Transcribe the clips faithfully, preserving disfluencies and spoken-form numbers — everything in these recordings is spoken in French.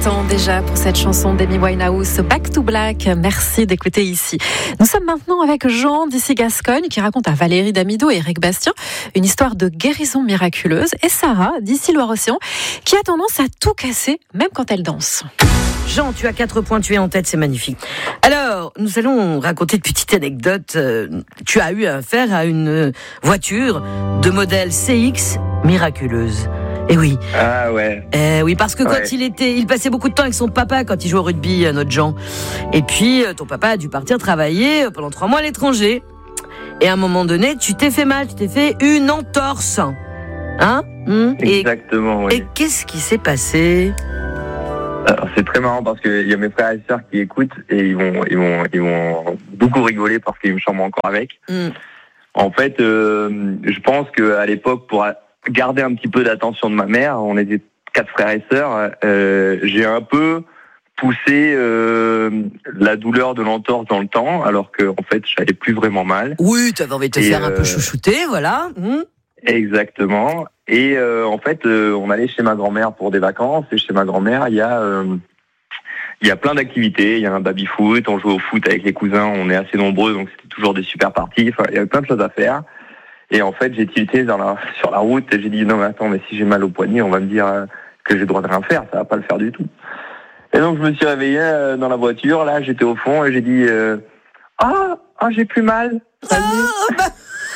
temps déjà pour cette chanson d'Amy Winehouse, Back to Black. Merci d'écouter ici. Nous sommes maintenant avec Jean d'ici Gascogne qui raconte à Valérie Damido et Eric Bastien une histoire de guérison miraculeuse, et Sarah d'ici Loire-Océan qui a tendance à tout casser même quand elle danse. Jean, tu as quatre points, tu es en tête, c'est magnifique. Alors, nous allons raconter une petite anecdote. Tu as eu affaire à une voiture de modèle C X miraculeuse. Eh oui. Ah ouais. Eh oui, parce que quand ouais. il était, il passait beaucoup de temps avec son papa quand il jouait au rugby, notre Jean. Et puis, ton papa a dû partir travailler pendant trois mois à l'étranger. Et à un moment donné, tu t'es fait mal, tu t'es fait une entorse. Hein mmh. Exactement, et, oui. Et qu'est-ce qui s'est passé ? Alors, c'est très marrant parce qu'il y a mes frères et sœurs qui écoutent et ils vont, ils vont, ils vont beaucoup rigoler parce qu'ils me chambrent encore avec. Mm. En fait, euh, je pense qu'à l'époque, pour garder un petit peu d'attention de ma mère, on était quatre frères et sœurs, euh, j'ai un peu poussé euh, la douleur de l'entorse dans le temps, alors que en fait, j'allais plus vraiment mal. Oui, tu avais envie de te et faire euh, un peu chouchouter, voilà. Mm. Exactement. Et euh, en fait, euh, on allait chez ma grand-mère pour des vacances. Et chez ma grand-mère, il y a, euh, il y a plein d'activités. Il y a un baby-foot, on joue au foot avec les cousins. On est assez nombreux, donc c'était toujours des super parties. Enfin, il y avait plein de choses à faire. Et en fait, j'ai tilté dans la, sur la route et j'ai dit non mais attends, mais si j'ai mal au poignet, on va me dire euh, que j'ai le droit de rien faire. Ça va pas le faire du tout. Et donc je me suis réveillé euh, dans la voiture. Là, j'étais au fond et j'ai dit euh, ah ah j'ai plus mal. Ça ah, bah...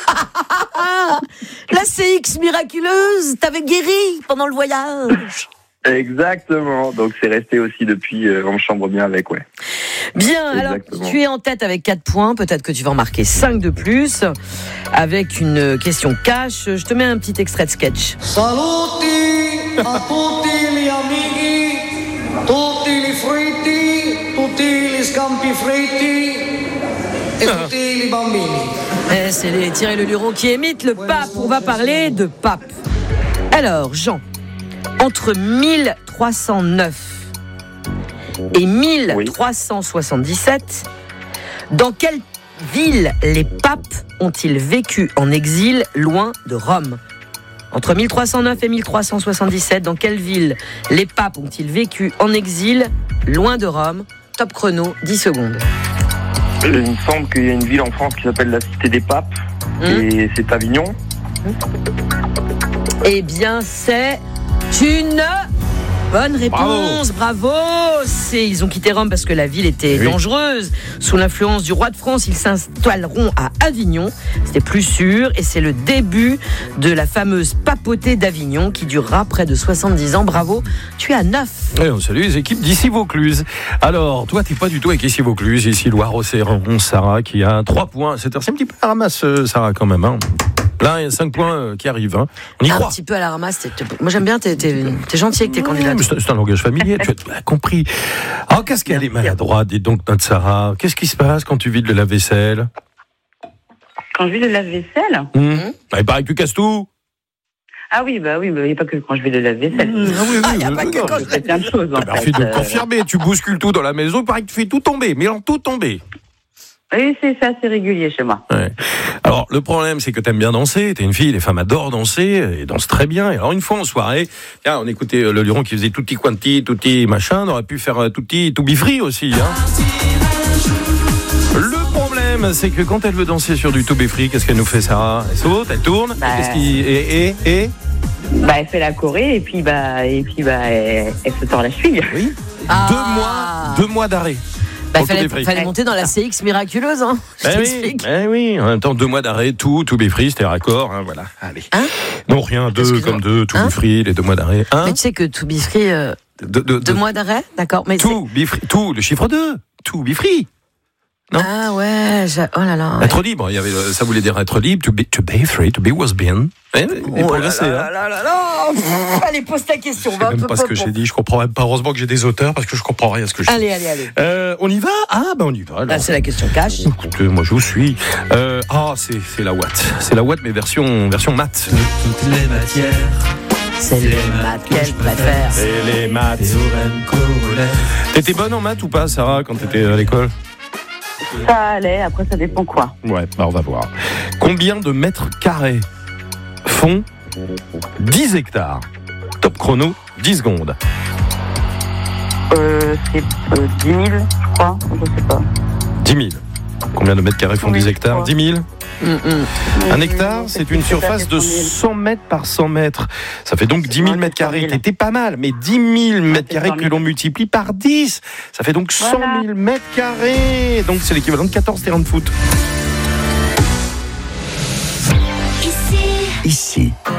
La C X miraculeuse t'avait guéri pendant le voyage. Exactement, donc c'est resté aussi depuis, euh, on me chambre bien avec, ouais. Bien, Exactement. Alors tu es en tête avec quatre points, peut-être que tu vas en marquer cinq de plus, avec une question cash. Je te mets un petit extrait de sketch. Saluti a tutti gli amici, tutti li fritti, tutti li scampi fritti et tutti li bambini. Eh, c'est les Thierry Leluron qui imitent le pape. On va parler de pape. Alors, Jean, entre mille trois cent neuf et mille trois cent soixante-dix-sept, oui. Dans quelle ville les papes ont-ils vécu en exil loin de Rome ? Entre mille trois cent neuf et mille trois cent soixante-dix-sept, dans quelle ville les papes ont-ils vécu en exil loin de Rome ? Top chrono, dix secondes. Il me semble qu'il y a une ville en France qui s'appelle la Cité des Papes, mmh. et c'est Avignon. Eh bien, c'est une bonne réponse, bravo, bravo. C'est, ils ont quitté Rome parce que la ville était oui. dangereuse. Sous l'influence du roi de France, ils s'installeront à Avignon. C'était plus sûr, et c'est le début de la fameuse papauté d'Avignon qui durera près de soixante-dix ans. Bravo, tu es à neuf. Et on salue les équipes d'ici Vaucluse. Alors, toi, t'es pas du tout avec ici Vaucluse, ici Loire-Océan, Sarah qui a trois points. C'est un petit peu la ramasse, Sarah, quand même, hein. Là, il y a cinq points qui arrivent. Hein. On y un croit. Un petit peu à la ramasse. T'es, t'es, moi, j'aime bien. T'es, t'es, t'es gentil avec tes mmh, candidats. C'est, c'est un langage familier. Tu as compris. Alors, qu'est-ce qu'elle est maladroite, et donc notre Sarah. Qu'est-ce qui se passe quand tu vides le lave-vaisselle ? Quand je vide le lave-vaisselle mmh. bah, il paraît que tu casses tout. Ah oui, bah oui, il n'y a pas que quand je vais de la vaisselle. Mmh, ah oui, oui, il n'y a pas que quand je fais plein de choses. En merci de confirmer. Tu bouscules tout dans la maison. Il paraît que tu fais tout tomber. Mais alors, tout tomber. Oui, c'est ça, c'est régulier chez moi. Ouais. Alors, le problème, c'est que t'aimes bien danser. T'es une fille, les femmes adorent danser et dansent très bien. Et alors, une fois en soirée, tiens, on écoutait le Luron qui faisait tutti quanti, tutti machin. On aurait pu faire tutti to be free aussi. Hein. Le problème, c'est que quand elle veut danser sur du to be free, qu'est-ce qu'elle nous fait, Sarah ? Elle saute, elle tourne. Bah, qu'est-ce qui et et et Bah, elle fait la choré et puis bah et puis bah elle, elle se tord la cheville. Oui. Ah. Deux mois, deux mois d'arrêt. Bah, il fallait, fallait monter dans la C X miraculeuse, hein. Je eh t'explique. Oui, eh oui, en même temps, deux mois d'arrêt, tout, tout be free, c'était raccord, hein, voilà. Allez. Hein non, rien, deux Excuse-moi. Comme deux, tout hein be free, les deux mois d'arrêt. Hein mais tu sais que tout be free, euh, de, de, de, deux de, mois d'arrêt, d'accord. Mais tout be free, tout, le chiffre deux, tout be free. Non ah ouais, j'ai... oh là là. Être ouais. libre, il y avait, ça voulait dire être libre, to be, to be free, to be was been. Eh, oh progressé, là, là, là, là, là. Allez, pose ta question. Je sais même pas ce que j'ai dit, je comprends même pas. Heureusement que j'ai des auteurs parce que je comprends rien à ce que je dis. Allez, allez, allez. Euh, on y va ? Ah, ben on y va. Là, c'est la question cash. Écoutez, moi je vous suis. Euh, ah, c'est, c'est la Watt. C'est la Watt, mais version, version maths. Toutes les matières. C'est les maths qu'elle préfère. C'est les maths. T'étais bonne en maths ou pas, Sarah, quand t'étais à l'école ? Ça allait, après ça dépend quoi. Ouais, bah on va voir. Combien de mètres carrés font dix hectares ? Top chrono, dix secondes. Euh, c'est euh, dix mille, je crois, je sais pas. dix mille. Combien de mètres carrés font Oui, dix hectares? je dix mille. Mm, mm. Un hectare, c'est une surface de cent mètres par cent mètres. Ça fait donc dix mille mètres carrés. T'étais pas mal, mais dix mille mètres carrés que l'on multiplie par dix, ça fait donc cent mille mètres carrés. Donc c'est l'équivalent de quatorze terrains de foot. Ici. Ici.